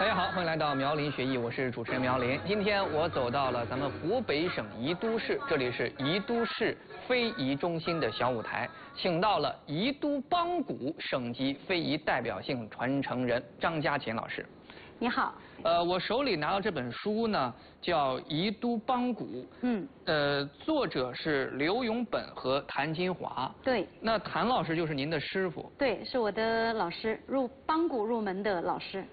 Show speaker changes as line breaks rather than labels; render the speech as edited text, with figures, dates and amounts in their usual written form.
大家好，欢迎来到苗林学艺，我是主持人苗林。今天我走到了咱们湖北省宜都市，这里是宜都市非遗中心的小舞台，请到了宜都帮鼓省级非遗代表性传承人张家琴老师。
你好。
我手里拿到这本书呢，叫《宜都帮鼓》。作者是刘永本和谭金华。
对。
那谭老师就是您的师傅。
对，是我的老师，帮鼓入门的老师。